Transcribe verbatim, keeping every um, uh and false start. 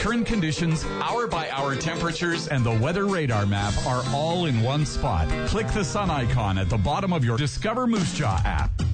current conditions, hour-by-hour temperatures, and the weather radar map are all in one spot. Click the sun icon at the bottom of your Discover Moose Jaw app.